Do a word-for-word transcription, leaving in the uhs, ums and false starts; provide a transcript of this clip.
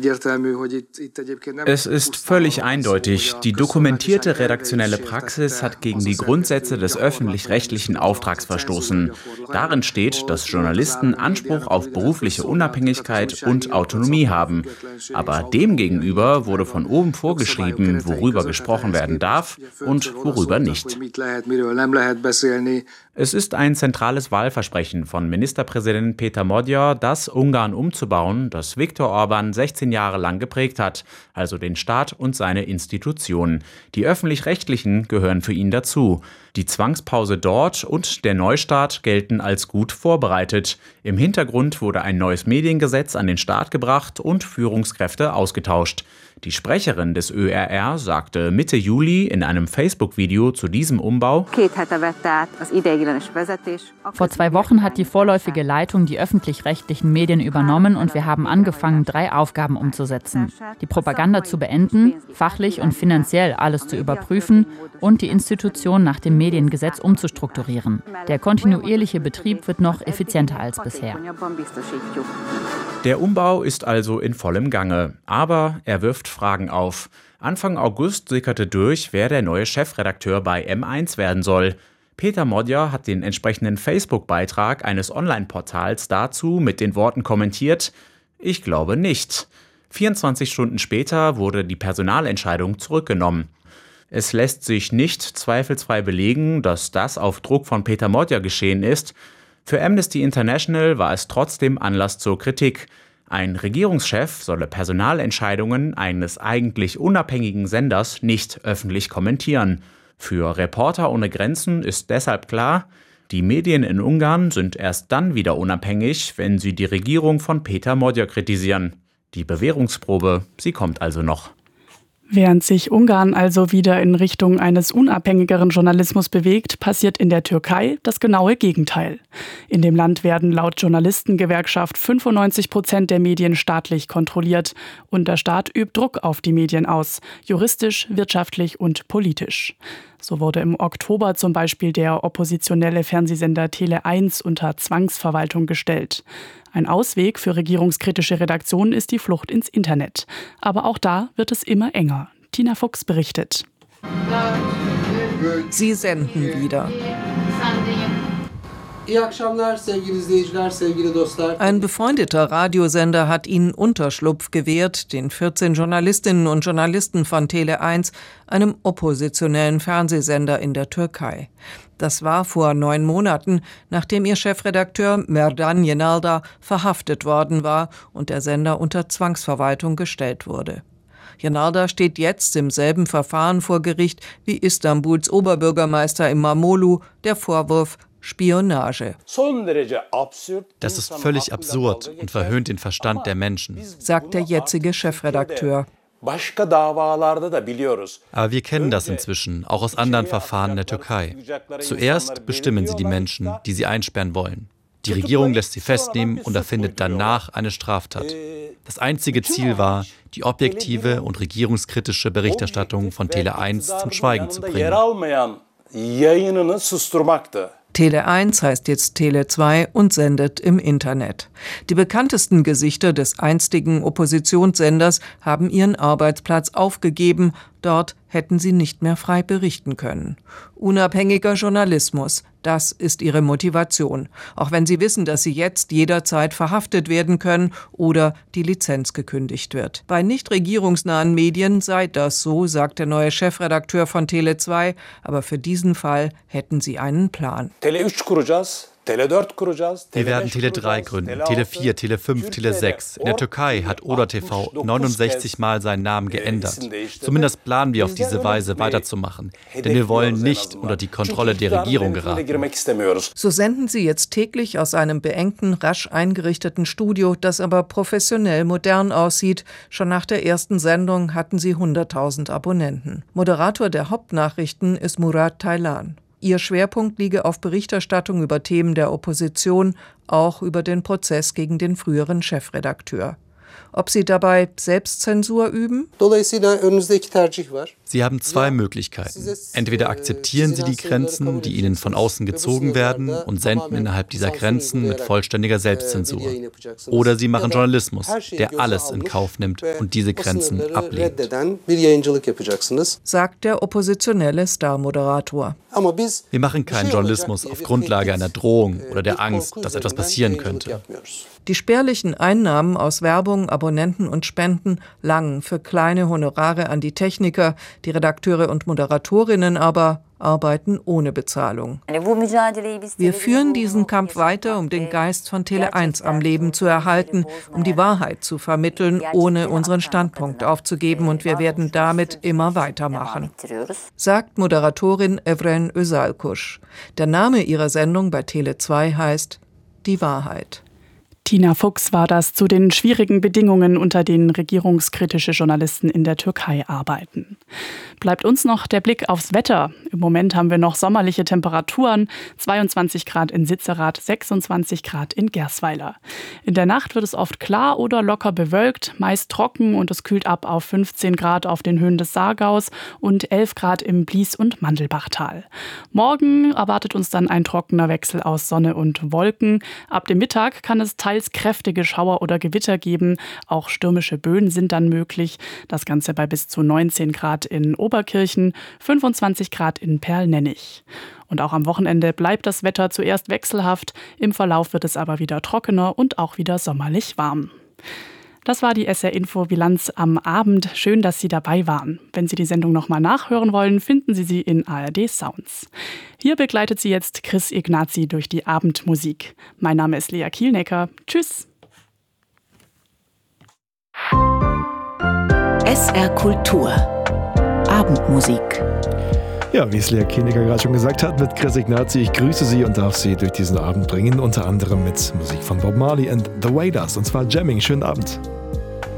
Es ist völlig eindeutig, die dokumentierte redaktionelle Praxis hat gegen die Grundsätze des öffentlich-rechtlichen Auftrags verstoßen. Darin steht, dass Journalisten Anspruch auf berufliche Unabhängigkeit und Autonomie haben. Aber demgegenüber wurde von oben vorgeschrieben, worüber gesprochen werden darf und worüber nicht. Es ist ein zentrales Wahlversprechen von Ministerpräsident Péter Magyar, das Ungarn umzubauen, das Viktor Orbán sechzehn Jahre lang geprägt hat, also den Staat und seine Institutionen. Die öffentlich-rechtlichen gehören für ihn dazu. Die Zwangspause dort und der Neustart gelten als gut vorbereitet. Im Hintergrund wurde ein neues Mediengesetz an den Start gebracht und Führungskräfte ausgetauscht. Die Sprecherin des Ö R R sagte Mitte Juli in einem Facebook-Video zu diesem Umbau: Vor zwei Wochen hat die vorläufige Leitung die öffentlich-rechtlichen Medien übernommen und wir haben angefangen, drei Aufgaben umzusetzen. Die Propaganda zu beenden, fachlich und finanziell alles zu überprüfen und die Institution nach dem Mediengesetz umzustrukturieren. Der kontinuierliche Betrieb wird noch effizienter als bisher. Der Umbau ist also in vollem Gange, aber er wirft Fragen auf. Anfang August sickerte durch, wer der neue Chefredakteur bei M eins werden soll. Péter Magyar hat den entsprechenden Facebook-Beitrag eines Online-Portals dazu mit den Worten kommentiert: Ich glaube nicht. vierundzwanzig Stunden später wurde die Personalentscheidung zurückgenommen. Es lässt sich nicht zweifelsfrei belegen, dass das auf Druck von Péter Magyar geschehen ist. Für Amnesty International war es trotzdem Anlass zur Kritik. Ein Regierungschef solle Personalentscheidungen eines eigentlich unabhängigen Senders nicht öffentlich kommentieren. Für Reporter ohne Grenzen ist deshalb klar, die Medien in Ungarn sind erst dann wieder unabhängig, wenn sie die Regierung von Péter Magyar kritisieren. Die Bewährungsprobe, sie kommt also noch. Während sich Ungarn also wieder in Richtung eines unabhängigeren Journalismus bewegt, passiert in der Türkei das genaue Gegenteil. In dem Land werden laut Journalistengewerkschaft fünfundneunzig Prozent der Medien staatlich kontrolliert und der Staat übt Druck auf die Medien aus, juristisch, wirtschaftlich und politisch. So wurde im Oktober zum Beispiel der oppositionelle Fernsehsender Tele eins unter Zwangsverwaltung gestellt. Ein Ausweg für regierungskritische Redaktionen ist die Flucht ins Internet. Aber auch da wird es immer enger. Tina Fuchs berichtet. Sie senden wieder. Ein befreundeter Radiosender hat ihnen Unterschlupf gewährt, den vierzehn Journalistinnen und Journalisten von Tele eins, einem oppositionellen Fernsehsender in der Türkei. Das war vor neun Monaten, nachdem ihr Chefredakteur Merdan Yenalda verhaftet worden war und der Sender unter Zwangsverwaltung gestellt wurde. Yenalda steht jetzt im selben Verfahren vor Gericht wie Istanbuls Oberbürgermeister İmamoğlu, der Vorwurf Spionage. Das ist völlig absurd und verhöhnt den Verstand der Menschen, sagt der jetzige Chefredakteur. Aber wir kennen das inzwischen, auch aus anderen Verfahren in der Türkei. Zuerst bestimmen sie die Menschen, die sie einsperren wollen. Die Regierung lässt sie festnehmen und erfindet danach eine Straftat. Das einzige Ziel war, die objektive und regierungskritische Berichterstattung von Tele eins zum Schweigen zu bringen. Tele eins heißt jetzt Tele zwei und sendet im Internet. Die bekanntesten Gesichter des einstigen Oppositionssenders haben ihren Arbeitsplatz aufgegeben. Dort hätten sie nicht mehr frei berichten können. Unabhängiger Journalismus, das ist ihre Motivation. Auch wenn sie wissen, dass sie jetzt jederzeit verhaftet werden können oder die Lizenz gekündigt wird. Bei nicht regierungsnahen Medien sei das so, sagt der neue Chefredakteur von Tele zwei. Aber für diesen Fall hätten sie einen Plan. Wir werden Tele drei gründen, Tele vier, Tele fünf, Tele sechs. In der Türkei hat Oda T V neunundsechzig Mal seinen Namen geändert. Zumindest planen wir auf diese Weise weiterzumachen, denn wir wollen nicht unter die Kontrolle der Regierung geraten. So senden sie jetzt täglich aus einem beengten, rasch eingerichteten Studio, das aber professionell modern aussieht. Schon nach der ersten Sendung hatten sie hunderttausend Abonnenten. Moderator der Hauptnachrichten ist Murat Taylan. Ihr Schwerpunkt liege auf Berichterstattung über Themen der Opposition, auch über den Prozess gegen den früheren Chefredakteur. ob sie dabei Selbstzensur üben? Sie haben zwei Möglichkeiten. Entweder akzeptieren Sie die Grenzen, die Ihnen von außen gezogen werden, und senden innerhalb dieser Grenzen mit vollständiger Selbstzensur. Oder Sie machen Journalismus, der alles in Kauf nimmt und diese Grenzen ablehnt, sagt der oppositionelle Star-Moderator. Wir machen keinen Journalismus auf Grundlage einer Drohung oder der Angst, dass etwas passieren könnte. Die spärlichen Einnahmen aus Werbung, Abonnenten und Spenden langen für kleine Honorare an die Techniker, die Redakteure und Moderatorinnen aber arbeiten ohne Bezahlung. Wir führen diesen Kampf weiter, um den Geist von Tele eins am Leben zu erhalten, um die Wahrheit zu vermitteln, ohne unseren Standpunkt aufzugeben, und wir werden damit immer weitermachen, sagt Moderatorin Evren Özalkuş. Der Name ihrer Sendung bei Tele zwei heißt Die Wahrheit. Tina Fuchs war das zu den schwierigen Bedingungen, unter denen regierungskritische Journalisten in der Türkei arbeiten. Bleibt uns noch der Blick aufs Wetter. Im Moment haben wir noch sommerliche Temperaturen, zweiundzwanzig Grad in Sitzerath, sechsundzwanzig Grad in Gersweiler. In der Nacht wird es oft klar oder locker bewölkt, meist trocken, und es kühlt ab auf fünfzehn Grad auf den Höhen des Saargaus und elf Grad im Blies- und Mandelbachtal. Morgen erwartet uns dann ein trockener Wechsel aus Sonne und Wolken. Ab dem Mittag kann es teils kräftige Schauer oder Gewitter geben. Auch stürmische Böen sind dann möglich. Das Ganze bei bis zu neunzehn Grad in Oberkirchen, fünfundzwanzig Grad in Perl-Nennig. Und auch am Wochenende bleibt das Wetter zuerst wechselhaft. Im Verlauf wird es aber wieder trockener und auch wieder sommerlich warm. Das war die S R-Info-Bilanz am Abend. Schön, dass Sie dabei waren. Wenn Sie die Sendung nochmal nachhören wollen, finden Sie sie in A R D Sounds. Hier begleitet Sie jetzt Chris Ignazi durch die Abendmusik. Mein Name ist Lea Kielnecker. Tschüss. S R Kultur. Abendmusik. Ja, wie es Lea Kielnecker gerade schon gesagt hat, mit Chris Ignazi. Ich grüße Sie und darf Sie durch diesen Abend bringen, unter anderem mit Musik von Bob Marley und The Wailers, und zwar Jamming. Schönen Abend.